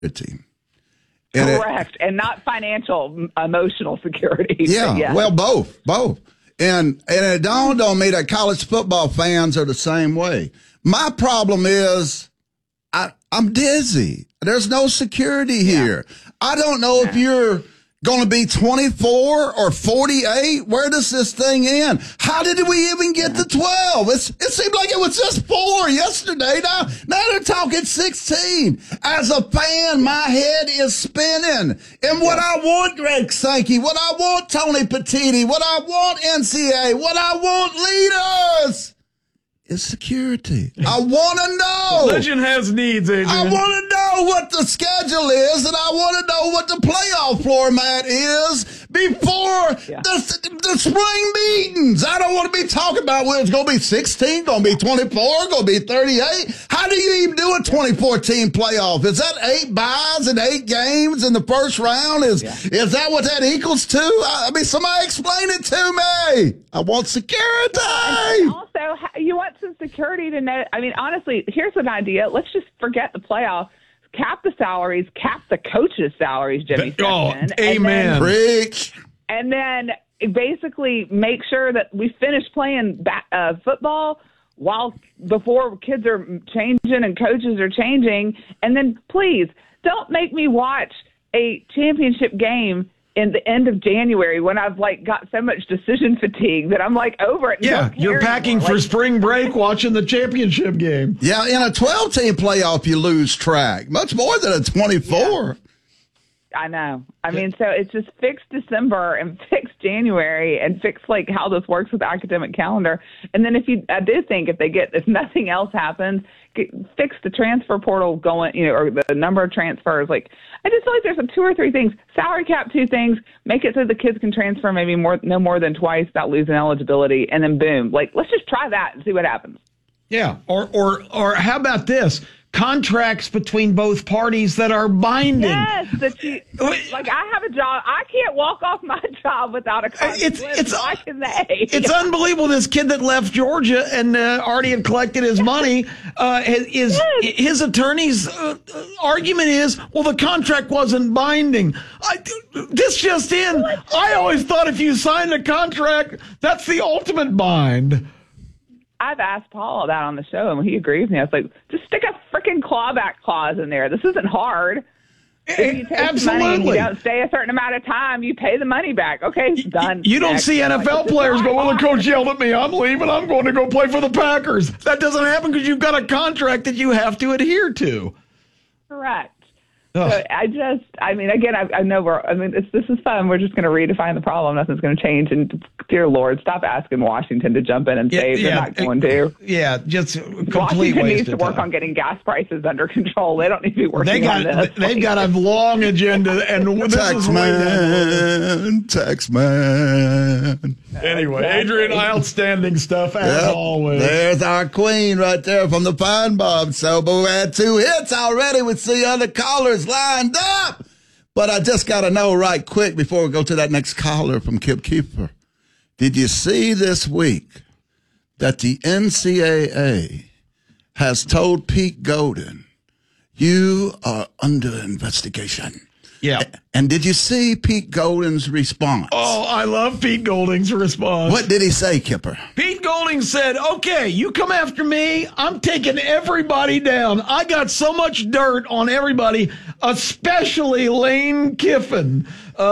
team. Correct. And not financial, emotional security. Yeah, Yes. well, both. And it dawned on me that college football fans are the same way. My problem is I'm dizzy. There's no security here. I don't know if you're going to be 24 or 48. Where does this thing end? How did we even get to 12? It seemed like it was just 4 yesterday. Now they're talking 16. As a fan, my head is spinning. And what I want, Greg Sankey, what I want, Tony Petitti, what I want, NCAA, what I want, leaders, is security. I want to know. Religion has needs, Adrian. I want to know what the schedule is, and I want to know what the playoff format is before the spring meetings. I don't want to be talking about whether it's going to be 16, going to be 24, going to be 38. How do you even do a 2014 playoff? Is that 8 byes and 8 games in the first round? Is that what that equals to? I mean, somebody explain it to me. I want security. And also, you want some security to know. I mean, honestly, here's an idea. Let's just forget the playoff. Cap the salaries. Cap the coaches' salaries, Jimmy Sexton. Amen. Preach. And then basically make sure that we finish playing football before kids are changing and coaches are changing. And then please don't make me watch a championship game in the end of January when I've got so much decision fatigue that I'm over it. Yeah, you're packing for spring break watching the championship game. Yeah, in a 12-team playoff, you lose track. Much more than a 24. Yeah. I know. I mean, so it's just fix December and fix January and fix how this works with the academic calendar. And then if nothing else happens, fix the transfer portal going, or the number of transfers. I just feel like there's 2 or 3 things. Salary cap, 2 things. Make it so the kids can transfer maybe no more than twice without losing eligibility. And then boom, let's just try that and see what happens. Yeah. Or how about this? Contracts between both parties that are binding. Yes, I have a job. I can't walk off my job without a contract. It's unbelievable. This kid that left Georgia and already had collected his money, his attorney's argument is, well, the contract wasn't binding. This just in. I always thought if you signed a contract, that's the ultimate bind. I've asked Paul that on the show, and he agreed with me. I was like, just stick a freaking clawback clause in there. This isn't hard. If you take money and you don't stay a certain amount of time, you pay the money back. Okay, done. You don't see NFL players go, well, the coach yelled at me. I'm leaving. I'm going to go play for the Packers. That doesn't happen because you've got a contract that you have to adhere to. Correct. So I know this is fun. We're just going to redefine the problem. Nothing's going to change. And dear Lord, stop asking Washington to jump in and save. They're not going to. Yeah, just complete Washington waste needs to work on getting gas prices under control. They don't need to be working on this. They've got a long agenda, and this is tax man. Anyway, Adrian, outstanding stuff as always. There's our queen right there from the Pine Bob. So, but we had 2 hits already with 3 other callers lined up. But I just got to know right quick before we go to that next caller from Kip Keeper. Did you see this week that the NCAA has told Pete Golding, you are under investigation? Yeah. And did you see Pete Golding's response? Oh, I love Pete Golding's response. What did he say, Kipper? Pete Golding said, okay, you come after me. I'm taking everybody down. I got so much dirt on everybody, especially Lane Kiffin.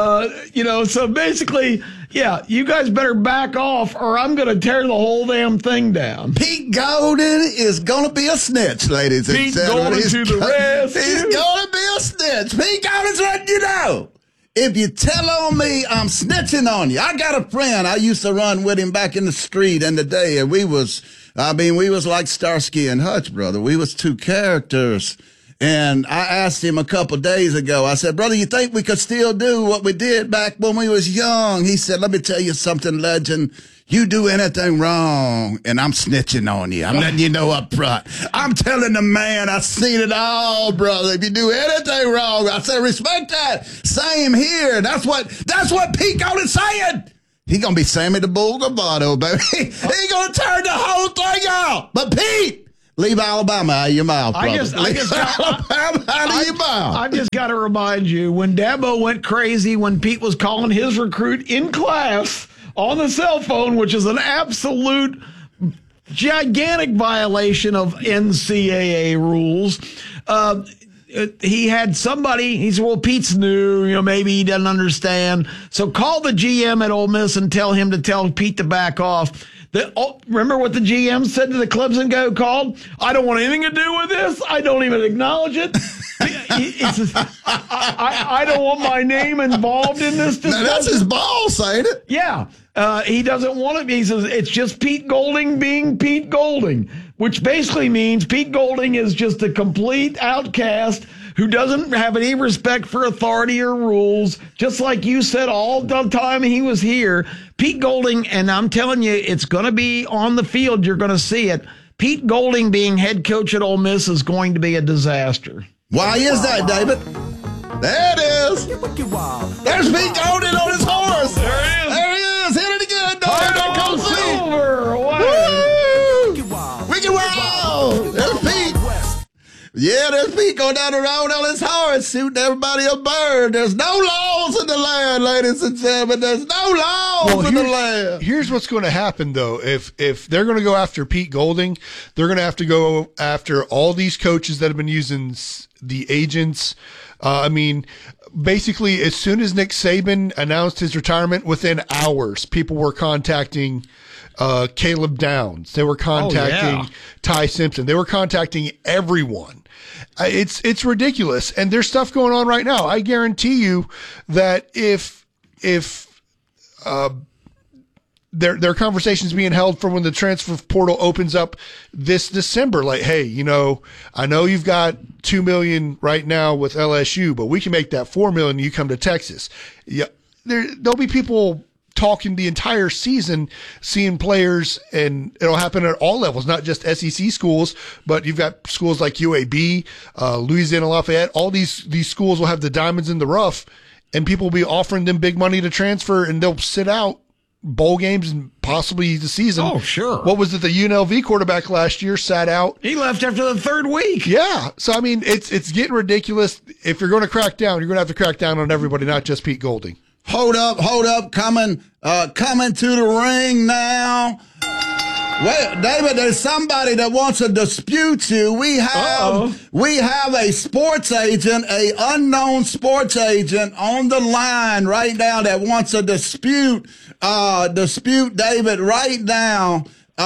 So basically, yeah, you guys better back off or I'm going to tear the whole damn thing down. Pete Golding is going to be a snitch, ladies and gentlemen. Pete Golding to the rescue. He's going to be a snitch. Pete Golding's letting you know. If you tell on me, I'm snitching on you. I got a friend. I used to run with him back in the street in the day, and we was like Starsky and Hutch, brother. We was 2 characters. And I asked him a couple days ago, I said, brother, you think we could still do what we did back when we was young? He said, let me tell you something, legend. You do anything wrong, and I'm snitching on you. I'm letting you know up front. I'm telling the man, I've seen it all, brother. If you do anything wrong, I said, respect that. Same here. That's what Pete Golding's saying. He going to be Sammy the Bull Gavato, baby. He going to turn the whole thing out. But Pete, Leave Alabama out of your mouth, brother. Alabama out of your mouth. I've just got to remind you, when Dabo went crazy, when Pete was calling his recruit in class on the cell phone, which is an absolute gigantic violation of NCAA rules, he had somebody, he said, well, Pete's new, maybe he doesn't understand. So call the GM at Ole Miss and tell him to tell Pete to back off. Remember what the GM said to the Clemson guy who called? I don't want anything to do with this. I don't even acknowledge it. He says, I don't want my name involved in this discussion. Now, that's his boss, ain't it? Yeah. He doesn't want it. He says it's just Pete Golding being Pete Golding, which basically means Pete Golding is just a complete outcast who doesn't have any respect for authority or rules, just like you said all the time he was here. Pete Golding, and I'm telling you, it's going to be on the field. You're going to see it. Pete Golding being head coach at Ole Miss is going to be a disaster. Why is that, David? There it is. There's Pete Golding on his horse. There he is. Hit it again. Don't Silver. Wicked Wild. There's Pete. Yeah, there's Pete going down the road on his horse, shooting everybody a bird. There's no laws in the land, ladies and gentlemen. There's no laws in the land. Here's what's going to happen, though. If they're going to go after Pete Golding, they're going to have to go after all these coaches that have been using the agents. Basically, as soon as Nick Saban announced his retirement, within hours, people were contacting Caleb Downs. They were contacting Ty Simpson. They were contacting everyone. It's ridiculous. And there's stuff going on right now. I guarantee you that if there are conversations being held for when the transfer portal opens up this December, like, hey, I know you've got $2 million right now with LSU, but we can make that $4 million. You come to Texas. Yeah, there'll be people talking the entire season, seeing players, and it'll happen at all levels, not just SEC schools, but you've got schools like UAB, Louisiana Lafayette. All these schools will have the diamonds in the rough, and people will be offering them big money to transfer, and they'll sit out bowl games and possibly the season. Oh, sure. What was it? The UNLV quarterback last year sat out. He left after the third week. Yeah. So, it's getting ridiculous. If you're going to crack down, you're going to have to crack down on everybody, not just Pete Golding. Hold up. Coming to the ring now. Wait, David, there's somebody that wants to dispute you. We have a sports agent, a unknown sports agent on the line right now that wants to dispute David right now.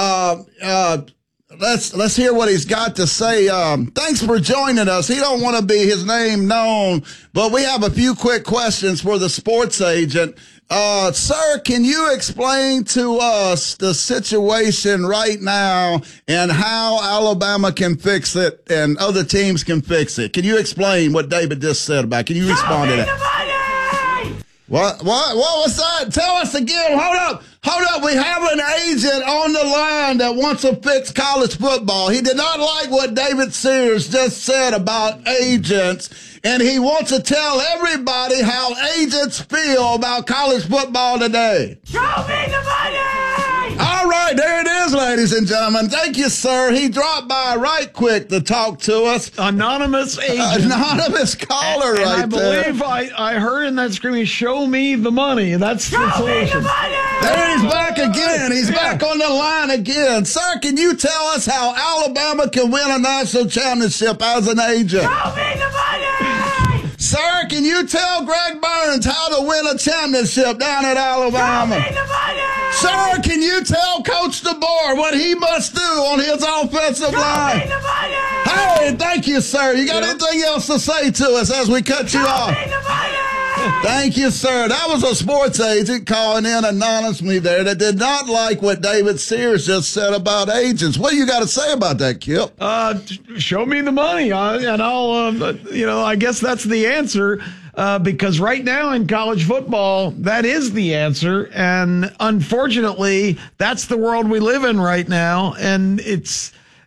Let's hear what he's got to say. Thanks for joining us. He don't want to be his name known, but we have a few quick questions for the sports agent. Sir, can you explain to us the situation right now and how Alabama can fix it and other teams can fix it? Can you explain what David just said about it? Can you respond to that? What was that? Tell us again. Hold up. We have an agent on the line that wants to fix college football. He did not like what David Sears just said about agents, and he wants to tell everybody how agents feel about college football today. Show me the money! All right, there it is, ladies and gentlemen. Thank you, sir. He dropped by right quick to talk to us. Anonymous agent. Anonymous caller and right there. I believe I heard in that screaming, show me the money. That's the solution. There he's back again. He's back on the line again. Sir, can you tell us how Alabama can win a national championship as an agent? Show me the money! Sir, can you tell Greg Burns how to win a championship down at Alabama? Show me the money! Sir, can you tell Coach DeBoer what he must do on his offensive line? Show me the money! Hey, thank you, sir. You got anything else to say to us as we cut you off? Show me the money! Thank you, sir. That was a sports agent calling in anonymously there that did not like what David Sears just said about agents. What do you got to say about that, Kip? Show me the money, and I'll, I guess that's the answer. Because right now in college football, that is the answer. And unfortunately, that's the world we live in right now. And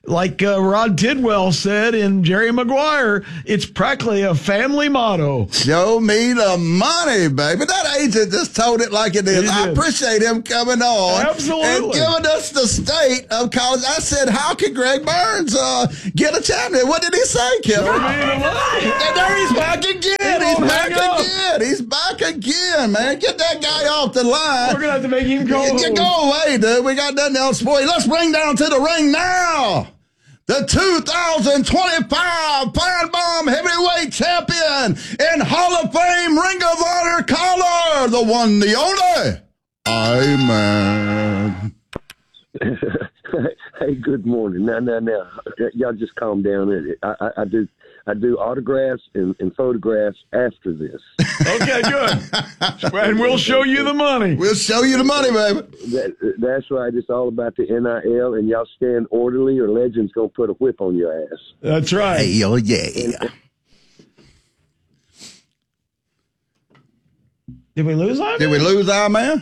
Like Rod Tidwell said in Jerry Maguire, it's practically a family motto. Show me the money, baby. That agent just told it like it is. He I did. appreciate him coming on Absolutely. and giving us the state of college. I said, how can Greg Burns get a champion? What did he say, Kevin? And there he's back again. He's won't back hang up. again. He's back again, man. Get that guy off the line. We're going to have to make him go. You go away, dude. We got nothing else for you. Let's bring down to the ring now the 2025 Firebomb Heavyweight Champion and Hall of Fame Ring of Honor caller, the one, the only, Iman. Hey, good morning. Now. Y'all just calm down. I do autographs and photographs after this. Okay, good. And we'll show you the money. We'll show you the money, baby. That's right. It's all about the NIL, and y'all stand orderly, or Legend's gonna put a whip on your ass. That's right. Hey, oh, yeah. Did we lose Iman? Did we lose Iman?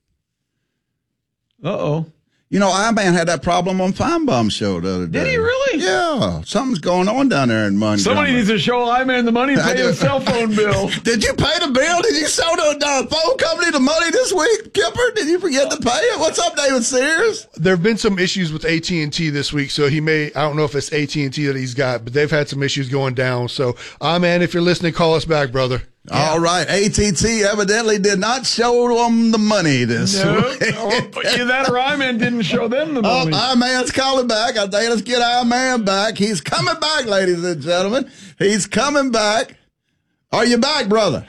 Uh-oh. You know, Iman had that problem on Feinbaum's show the other day. Did he really? Yeah. Something's going on down there in Montgomery. Somebody needs to show Iman the money to pay his cell phone bill. Did you pay the bill? Did you show the phone company the money this week, Kipper? Did you forget to pay it? What's up, David Sears? There have been some issues with AT&T this week, so he may, I don't know if it's AT&T that he's got, but they've had some issues going down. So, man, if you're listening, call us back, brother. Yeah. All right. AT&T evidently did not show them the money this week. Either that or Iman didn't show them the money. Iman's calling back. I think let's get Iman back. He's coming back, ladies and gentlemen. He's coming back. Are you back, brother?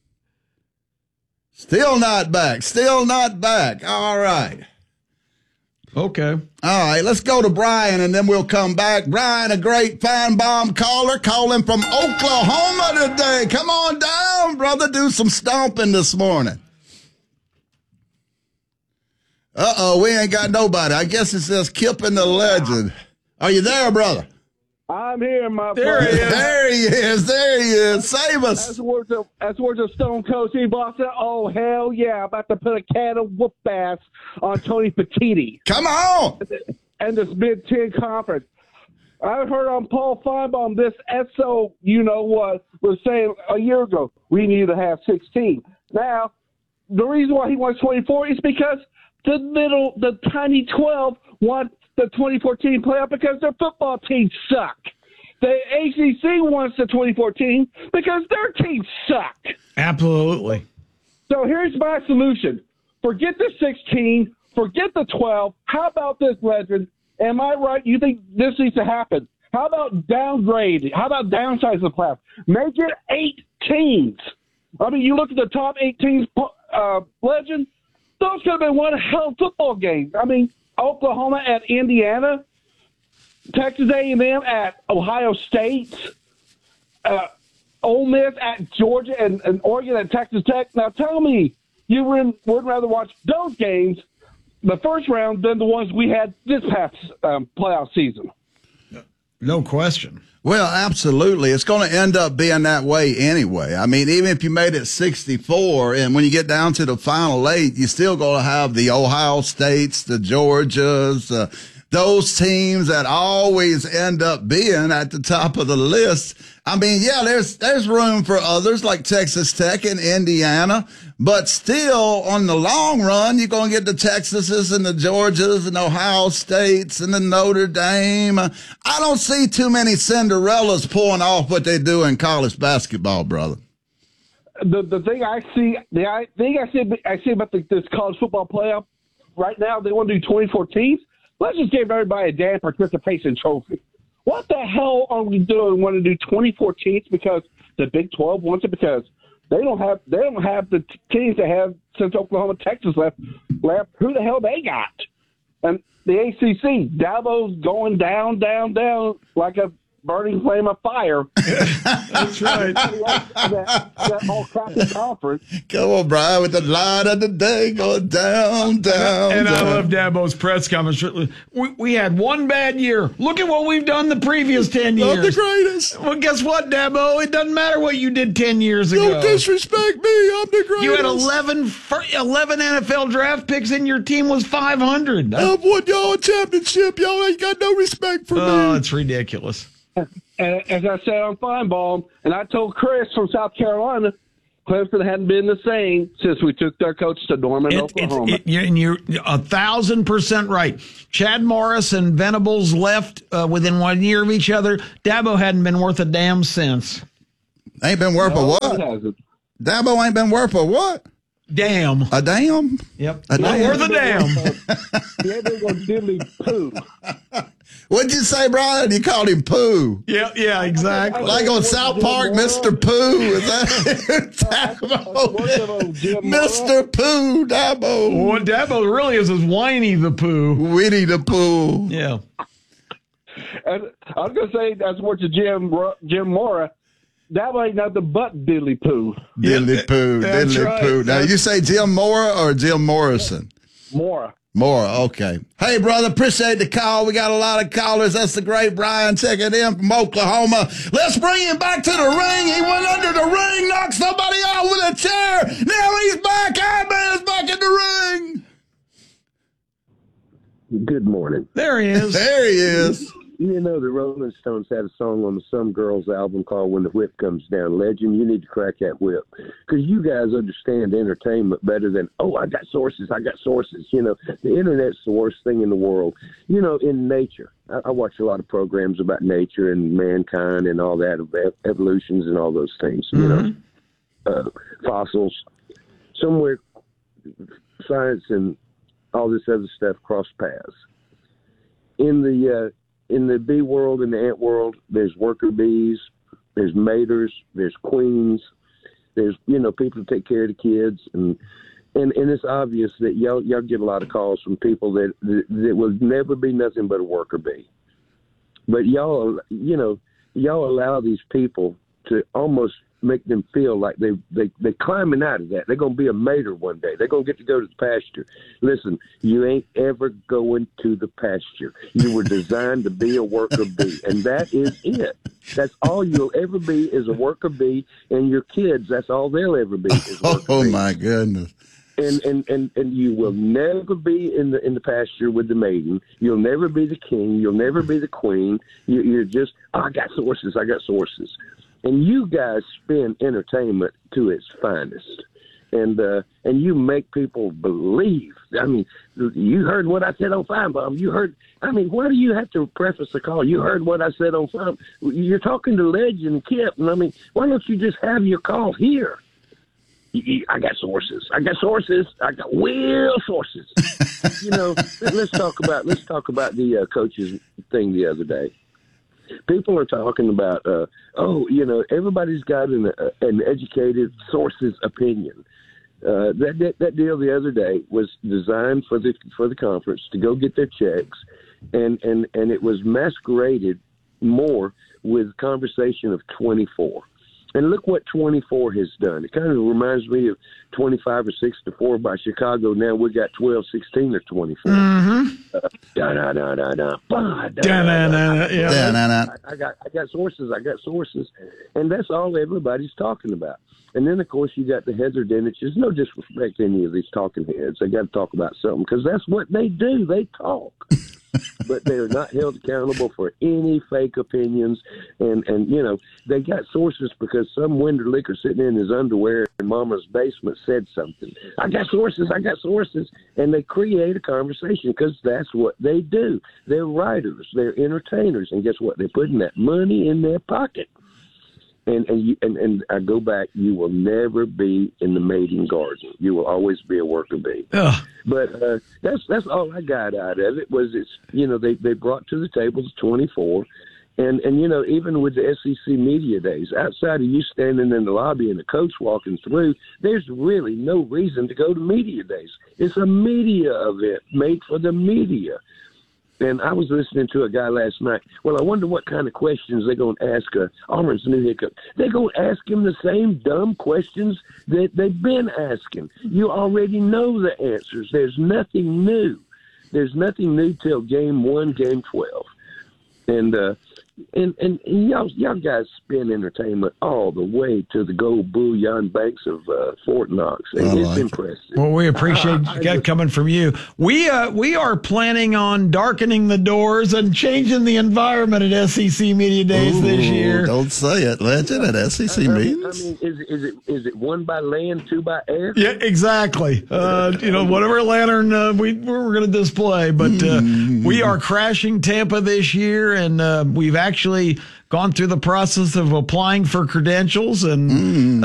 Still not back. Still not back. All right. Okay. All right, let's go to Brian, and then we'll come back. Brian, a great Feinbaum caller, calling from Oklahoma today. Come on down, brother. Do some stomping this morning. Uh-oh, we ain't got nobody. I guess it says Kip and the Legend. Are you there, brother? I'm here, my There friend. he is. There he is. There he is. Save us. That's the words of Stone Cold Steve Austin. Oh, hell yeah. I'm about to put a can of whoop ass on Tony Petitti Come on. and this Mid-10 conference. I heard on Paul Feinbaum, this SO, you know what, was saying a year ago, we need to have 16. Now, the reason why he wants 24 is because the tiny 12 want the 2014 playoff because their football teams suck. The ACC wants the 2014 because their teams suck. Absolutely. So here's my solution. Forget the 16. Forget the 12. How about this, Legend? Am I right? You think this needs to happen? How about downgrade? How about downsize the playoff? Make it 8 teams. I mean, you look at the top 8 teams, Legend, those could have been one hell of football game. I mean, Oklahoma at Indiana, Texas A&M at Ohio State, Ole Miss at Georgia, and Oregon at Texas Tech. Now tell me you would rather watch those games, the first round, than the ones we had this past playoff season. No question. Well, absolutely. It's going to end up being that way anyway. I mean, even if you made it 64, and when you get down to the final 8, you're still going to have the Ohio States, the Georgias, those teams that always end up being at the top of the list. I mean, yeah, there's room for others like Texas Tech and Indiana, but still on the long run, you're going to get the Texases and the Georgias and Ohio States and the Notre Dame. I don't see too many Cinderellas pulling off what they do in college basketball, brother. The thing I see, I see about this college football playoff right now, they want to do 2014. Let's just give everybody a damn participation trophy. What the hell are we doing? Want to do 2014 because the Big 12 wants it because they don't have the teams they have since Oklahoma, Texas left. Who the hell they got? And the ACC, Davo's going down like a burning flame of fire. That's right. that whole crappy conference. Come on, Brian, with the light of the day going down, down, And I down. love Dabo's press conference. We had one bad year. Look at what we've done the previous 10 years. I'm the greatest. Well, guess what, Dabo? It doesn't matter what you did 10 years ago. Don't disrespect me. I'm the greatest. You had 11 NFL draft picks and your team was 500. I've won y'all a championship. Y'all ain't got no respect for Oh, me. it's ridiculous. And as I said on Feinbaum, and I told Chris from South Carolina, Clemson hadn't been the same since we took their coach to Norman, Oklahoma. And you're 1,000% right. Chad Morris and Venables left within 1 year of each other. Dabo hadn't been worth a damn since. Ain't been worth a It what? hasn't. Dabo ain't been worth a what? Damn. A damn? Yep. A Not damn. worth a damn. He ain't been going diddly poo. What'd you say, Brian? You called him Pooh. Yeah, exactly. Like on South Park, Mr. Pooh. Is that Dabo? Mr. Pooh, Dabo. What Dabo really is Whiny the Pooh. Winnie the Pooh. Yeah. And I was going to say, that's what to Jim Mora. That ain't nothing but diddly poo. Diddly Pooh, That's Diddly right. Pooh. Now, you say Jim Mora or Jim Morrison? Mora. Mora, okay. Hey, brother, appreciate the call. We got a lot of callers. That's the great Brian checking in from Oklahoma. Let's bring him back to the ring. He went under the ring, knocked somebody out with a chair. Now he's back. Ironman's back in the ring. Good morning. There he is. There he is. You know, the Rolling Stones had a song on the Some Girls album called When the Whip Comes Down. Legend, you need to crack that whip. Because you guys understand entertainment better than, oh, I got sources. You know, the Internet's the worst thing in the world. You know, in nature, I watch a lot of programs about nature and mankind and all that, evolutions and all those things, you know, fossils. Somewhere, science and all this other stuff cross paths. In the bee world and the ant world, there's worker bees, there's maters, there's queens, there's, you know, people to take care of the kids. And it's obvious that y'all get a lot of calls from people that will never be nothing but a worker bee. But y'all allow these people to almost make them feel like they climbing out of that. They're going to be a mater one day. They're going to get to go to the pasture. Listen, you ain't ever going to the pasture. You were designed to be a worker bee, and that is it. That's all you'll ever be is a worker bee, and your kids, that's all they'll ever be is worker Oh, bees. my goodness. And you will never be in the pasture with the maiden. You'll never be the king. You'll never be the queen. You're just, I got sources. And you guys spin entertainment to its finest, and you make people believe. I mean, you heard what I said on Feinbaum. You heard. I mean, why do you have to preface the call? You heard what I said on Feinbaum. You're talking to Legend Kip, and I mean, why don't you just have your call here? I got sources. I got real sources. You know, let's talk about the coaches thing the other day. People are talking about, everybody's got an educated source's opinion. That deal the other day was designed for the conference to go get their checks, and it was masqueraded more with conversation of 24. And look what 24 has done. It kind of reminds me of 25 or 6 to 4 by Chicago. Now we got 12, 16 or 24. Mm-hmm. I got sources. And that's all everybody's talking about. And then, of course, you got the Heather Dinniches. No disrespect to any of these talking heads. They got to talk about something because that's what they do. They talk. But they're not held accountable for any fake opinions. And you know, they got sources because some Winderlicker sitting in his underwear in Mama's basement said something. I got sources. And they create a conversation because that's what they do. They're writers. They're entertainers. And guess what? They're putting that money in their pocket. And I go back, you will never be in the mating garden. You will always be a worker bee. Ugh. But that's all I got out of it was they brought to the table the 24. And you know, even with the SEC media days, outside of you standing in the lobby and the coach walking through, there's really no reason to go to media days. It's a media event made for the media. And I was listening to a guy last night. Well, I wonder what kind of questions they're going to ask Auburn's new head coach. They're going to ask him the same dumb questions that they've been asking. You already know the answers. There's nothing new. There's nothing new till game 1, game 12. And y'all guys spend entertainment all the way to the gold bullion banks of Fort Knox. And it's impressive. Well, we appreciate that coming from you. We are planning on darkening the doors and changing the environment at SEC Media Days this year. Don't say it, Legend, at SEC meetings. I mean, is it 1 by land, 2 by air? Yeah, exactly. Whatever lantern we're going to display. But we are crashing Tampa this year, and we've actually gone through the process of applying for credentials, and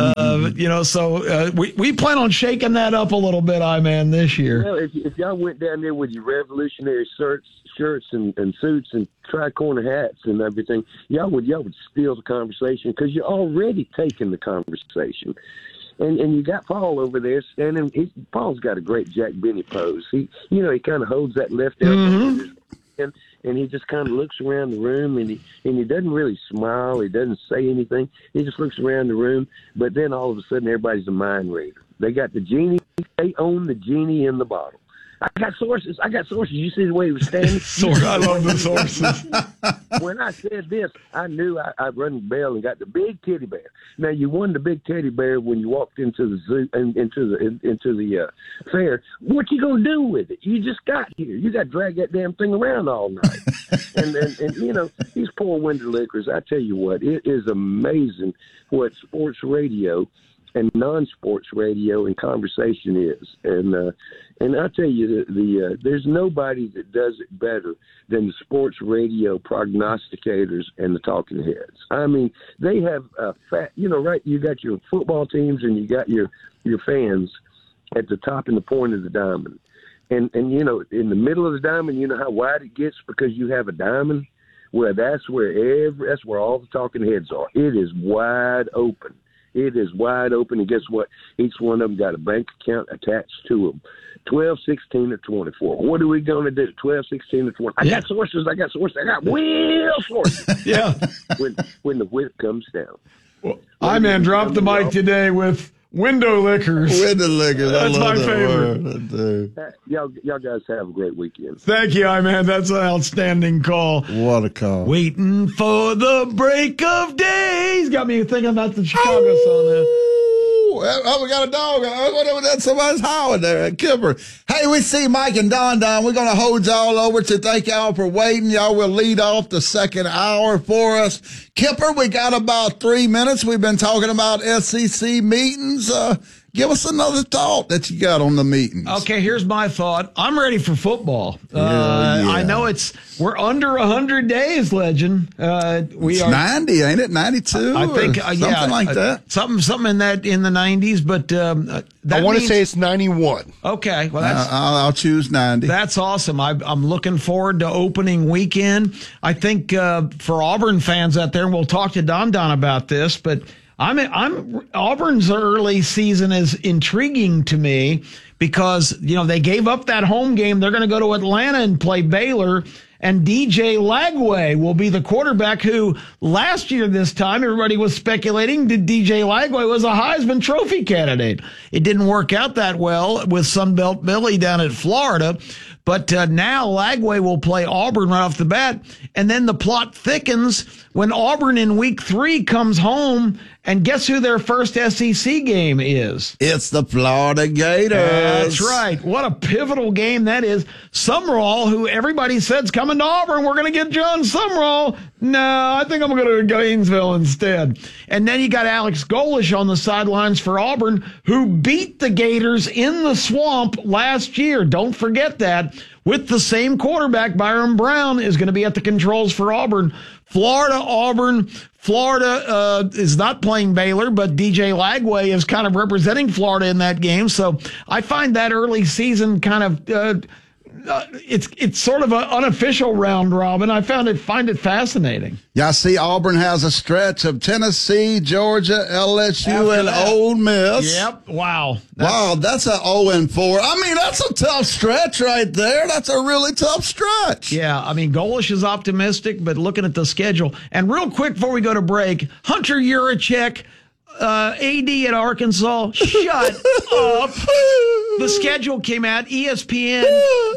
we plan on shaking that up a little bit, I-Man, this year. Well, if y'all went down there with your revolutionary shirts and suits and tri-corner hats and everything, y'all would steal the conversation because you're already taking the conversation. And you got Paul over there standing. Paul's got a great Jack Benny pose. He kind of holds that left elbow and he just kind of looks around the room, and he doesn't really smile. He doesn't say anything. He just looks around the room. But then all of a sudden, everybody's a mind reader. They got the genie. They own the genie in the bottle. I got sources. You see the way he was standing? I love the sources. When I said this, I knew I'd run the bell and got the big teddy bear. Now, you won the big teddy bear when you walked into the zoo and into the fair. What you gonna do with it? You just got here. You got to drag that damn thing around all night. and these poor window lickers. I tell you what, it is amazing what sports radio and non-sports radio and conversation is. And I tell you, there's nobody that does it better than the sports radio prognosticators and the talking heads. I mean, they have right? You got your football teams and you got your fans at the top and the point of the diamond. And in the middle of the diamond, you know how wide it gets because you have a diamond? Well, that's where all the talking heads are. It is wide open. It is wide open, and guess what? Each one of them got a bank account attached to them. 12, 16, or 24. What are we going to do? 12, 16, or 20. I got sources. I got real sources. Yeah. When the whip comes down. Well, I-Man dropped the mic today with window lickers. Window lickers. That's my favorite. Y'all guys have a great weekend. Thank you, I-Man. That's an outstanding call. What a call. Waiting for the break of day. He's got me thinking about the Chicago song there. Oh, we got a dog. Whatever that somebody's howling there at Kipper. Hey, we see Mike and Don. We're going to hold y'all over to thank y'all for waiting. Y'all will lead off the second hour for us. Kipper, we got about 3 minutes. We've been talking about SEC meetings. Give us another thought that you got on the meetings. Okay, here's my thought. I'm ready for football. I know we're under 100 days, Legend. It's 90, ain't it? 92? I think something like that. Something in the 90s, but I want to say it's 91. Okay, well I'll choose 90. That's awesome. I'm looking forward to opening weekend. I think for Auburn fans out there, and we'll talk to Don about this, but I'm Auburn's early season is intriguing to me because they gave up that home game. They're going to go to Atlanta and play Baylor, and DJ Lagway will be the quarterback who last year this time everybody was speculating that DJ Lagway was a Heisman Trophy candidate. It didn't work out that well with Sunbelt Billy down at Florida. But now Lagway will play Auburn right off the bat. And then the plot thickens when Auburn in week 3 comes home. And guess who their first SEC game is? It's the Florida Gators. That's right. What a pivotal game that is. Summerall, who everybody said's coming to Auburn. We're going to get John Summerall. No, I think I'm going to go to Gainesville instead. And then you got Alex Golish on the sidelines for Auburn, who beat the Gators in the swamp last year. Don't forget that. With the same quarterback, Byron Brown is going to be at the controls for Auburn. Auburn. Florida is not playing Baylor, but DJ Lagway is kind of representing Florida in that game. So I find that early season kind of it's sort of an unofficial round robin. I find it fascinating. Yeah, I see Auburn has a stretch of Tennessee, Georgia, LSU, After and that. Ole Miss. Yep. Wow. Wow, that's a 0-4. I mean, that's a tough stretch right there. That's a really tough stretch. Yeah, I mean, Golish is optimistic, but looking at the schedule. And real quick before we go to break, Hunter Yurachek, AD at Arkansas, shut up. The schedule came out. ESPN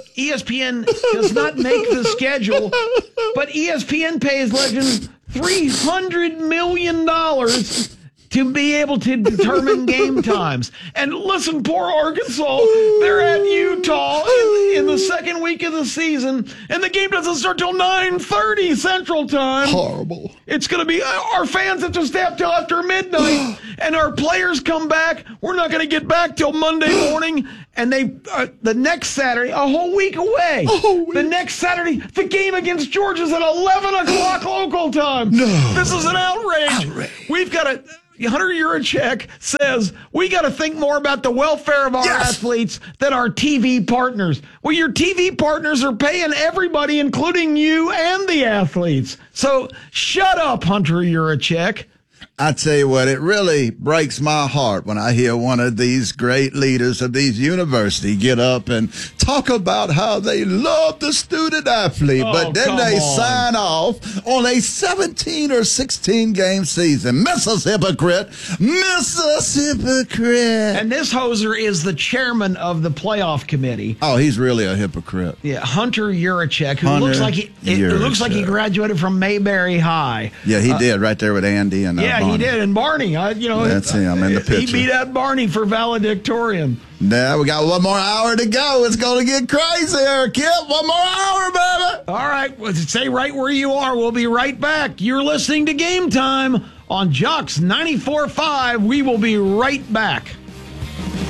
does not make the schedule, but ESPN pays legends $300 million to be able to determine game times. And listen, poor Arkansas, they're at Utah in the second week of the season, and the game doesn't start till 9:30 Central Time. Horrible. It's going to be, our fans have to stay up till after midnight, and our players come back. We're not going to get back till Monday morning, and the next Saturday, a whole week away. The next Saturday, the game against Georgia's at 11 o'clock local time. No. This is an outrage. We've got to... Hunter Yurachek says we got to think more about the welfare of our athletes than our TV partners. Well, your TV partners are paying everybody, including you and the athletes. So shut up, Hunter Yurachek. I tell you what, it really breaks my heart when I hear one of these great leaders of these universities get up and talk about how they love the student athlete, but then they sign off on a 17 or 16 game season. Mrs. Hypocrite. Mrs. Hypocrite. And this hoser is the chairman of the playoff committee. Oh, he's really a hypocrite. Yeah, Hunter Yurachek, who looks like he graduated from Mayberry High. Yeah, he did right there with Andy and Yeah, he did. And Barney, that's him in the picture. He beat out Barney for valedictorian. Now we got one more hour to go. It's going to get crazy here, Kip. One more hour, baby. All right. Well, stay right where you are. We'll be right back. You're listening to Game Time on Jocks 94.5. We will be right back.